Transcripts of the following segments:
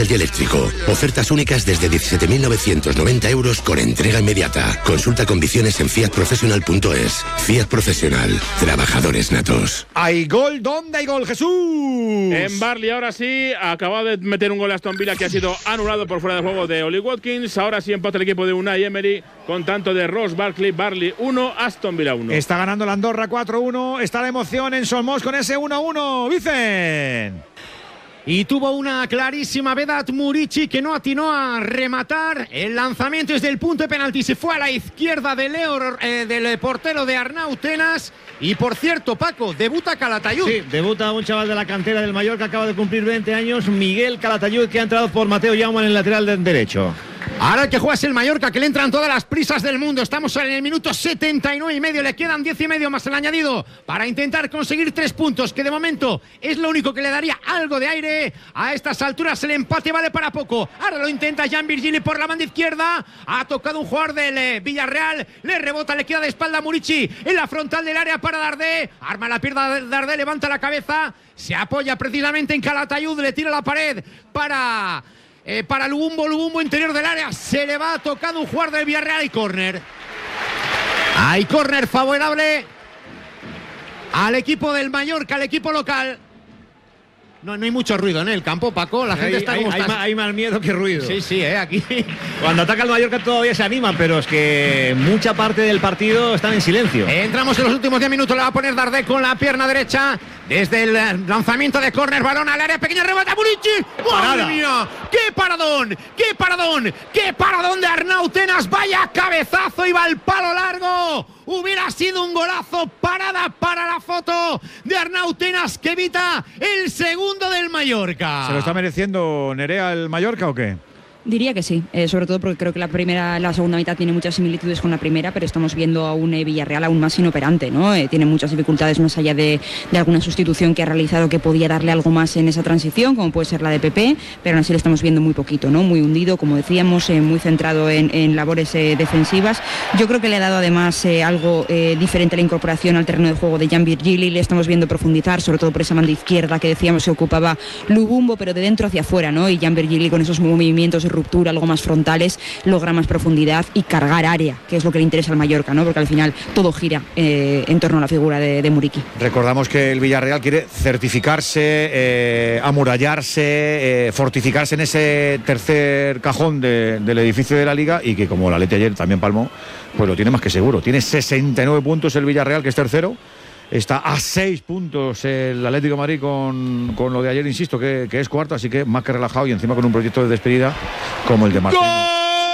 y eléctrico. Ofertas únicas desde 17.990 euros con entrega inmediata. Consulta condiciones en fiatprofessional.es. Fiat Professional. Trabajadores natos. ¿Hay gol? ¿Dónde hay gol, Jesús? En Burnley, ahora sí. Acaba de meter un gol a Aston Villa que ha sido anulado por fuera de juego de Oli Watkins. Ahora sí empata el equipo de Unai Emery con tanto de Ross Barkley. Burnley 1, Aston Villa 1. Está ganando la Andorra 4-1. Está la emoción en Solmos con ese 1-1. Vicen. Y tuvo una clarísima Vedat Murici que no atinó a rematar. El lanzamiento desde el punto de penalti se fue a la izquierda de del portero de Arnau Tenas. Y por cierto, Paco, debuta Calatayud. Sí, debuta un chaval de la cantera del Mallorca, acaba de cumplir 20 años, Miguel Calatayud, que ha entrado por Mateo Jaume en el lateral derecho. Ahora el que juega es el Mallorca, que le entran todas las prisas del mundo. Estamos en el minuto 79 y medio. Le quedan 10 y medio más el añadido para intentar conseguir 3 puntos, que de momento es lo único que le daría algo de aire. A estas alturas el empate vale para poco. Ahora lo intenta Jan Virgili por la banda izquierda. Ha tocado un jugador del Villarreal. Le rebota, le queda de espalda a Murici en la frontal del área para Dardé. Arma la pierna de Dardé, levanta la cabeza. Se apoya precisamente en Calatayud. Le tira la pared para Lubumbo interior del área. Se le va tocando un jugador del Villarreal y córner. Hay córner favorable al equipo del Mallorca, al equipo local. No hay mucho ruido en el campo, Paco. La gente está como está. Hay más miedo que ruido. Sí, aquí. Cuando ataca el Mallorca todavía se anima, pero es que mucha parte del partido están en silencio. Entramos en los últimos 10 minutos. Le va a poner Dardé con la pierna derecha. Desde el lanzamiento de córner, balón al área pequeña, rebota Murici. ¡Madre mía! ¡Qué paradón! ¡Qué paradón! ¡Qué paradón de Arnau Tenas! ¡Vaya cabezazo! ¡Iba al palo largo! Hubiera sido un golazo. Parada para la foto de Arnau Tenas, que evita el segundo del Mallorca. ¿Se lo está mereciendo Nerea el Mallorca o qué? Diría que sí, sobre todo porque creo que la segunda mitad tiene muchas similitudes con la primera, pero estamos viendo a un Villarreal aún más inoperante, ¿no? Tiene muchas dificultades más allá de alguna sustitución que ha realizado que podía darle algo más en esa transición, como puede ser la de Pepe, pero aún así le estamos viendo muy poquito, ¿no? Muy hundido, como decíamos, muy centrado en labores defensivas. Yo creo que le ha dado además algo diferente a la incorporación al terreno de juego de Jan Virgili. Le estamos viendo profundizar, sobre todo por esa banda izquierda que decíamos se ocupaba Lubumbo, pero de dentro hacia afuera, ¿no? Y Jan Virgili con esos movimientos de ruptura algo más frontales logra más profundidad y cargar área, que es lo que le interesa al Mallorca, ¿no? Porque al final todo gira en torno a la figura de Muriqui. Recordamos que el Villarreal quiere certificarse, amurallarse, fortificarse en ese tercer cajón del edificio de la Liga, y que como la Atleti ayer también palmó, pues lo tiene más que seguro. Tiene 69 puntos el Villarreal, que es tercero. Está a 6 puntos el Atlético de Madrid con lo de ayer, insisto, que es cuarto, así que más que relajado, y encima con un proyecto de despedida como el de Marcelino.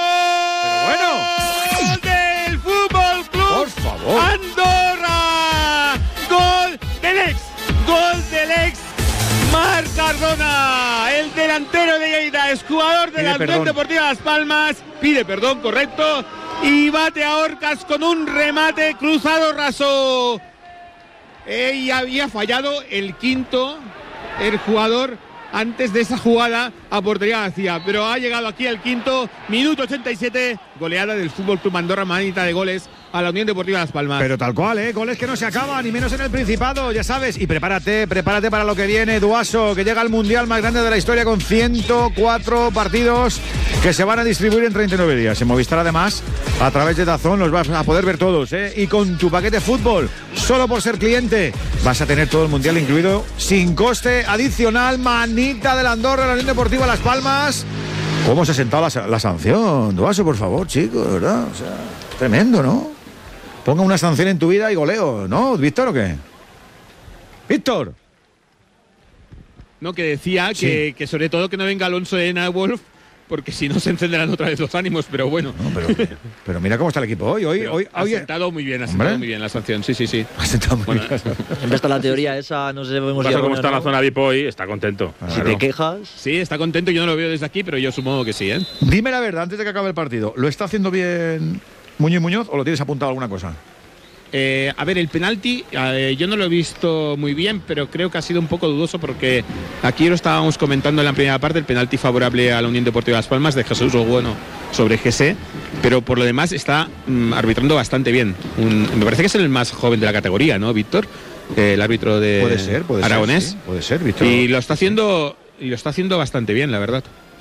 ¡Gol del Fútbol Club! ¡Por favor! ¡Andorra! ¡Gol del ex! Marc Cardona, el delantero de Lleida, es jugador de la Unión Deportiva Las Palmas, pide perdón, correcto, y bate a Orcas con un remate cruzado raso. Y había fallado el quinto, el jugador, antes de esa jugada a portería vacía, pero ha llegado aquí el quinto, minuto 87, goleada del Fútbol Club Andorra, manita de goles a la Unión Deportiva Las Palmas. Pero tal cual, goles que no se acaban, ni menos en el Principado, ya sabes. Y prepárate para lo que viene, Duaso, que llega al Mundial más grande de la historia con 104 partidos que se van a distribuir en 39 días. En Movistar, además, a través de DAZN los vas a poder ver todos, Y con tu paquete fútbol, solo por ser cliente, vas a tener todo el Mundial incluido, sin coste adicional. Manita de la Andorra, la Unión Deportiva Las Palmas. ¿Cómo se ha sentado la sanción, Duaso, por favor, chicos, verdad? O sea, tremendo, ¿no? Ponga una sanción en tu vida y goleo, ¿no, Víctor, o qué? ¡Víctor! No, que decía sí, que sobre todo que no venga Alonso de Wolf, porque si no se encenderán otra vez los ánimos, pero bueno. No, pero mira cómo está el equipo hoy. Ha sentado muy bien, la sanción, sí. Ha sentado muy bien. Siempre está la teoría esa, no sé si debemos ir a cómo está la zona VIP hoy, está contento. Si te quejas. Sí, está contento, yo no lo veo desde aquí, pero yo supongo que sí, Dime la verdad, antes de que acabe el partido, ¿lo está haciendo bien Muñoz o lo tienes apuntado alguna cosa? A ver, el penalti, yo no lo he visto muy bien, pero creo que ha sido un poco dudoso, porque aquí lo estábamos comentando en la primera parte, el penalti favorable a la Unión Deportiva Las Palmas de Jesús Bueno sobre Gese, pero por lo demás está arbitrando bastante bien. Me parece que es el más joven de la categoría, ¿no, Víctor? El árbitro de puede ser, Aragonés. Sí, puede ser, Víctor. Y lo está haciendo bastante bien, la verdad.